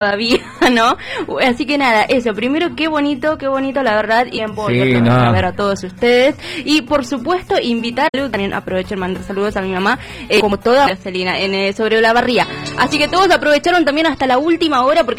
todavía, ¿no? Así que nada, eso, primero qué bonito la verdad, y en Sí, a ver a todos ustedes, y por supuesto invitar, también aprovecho de mandar saludos a mi mamá, como toda Celina, sobre la barría, así que todos aprovecharon también hasta la última hora porque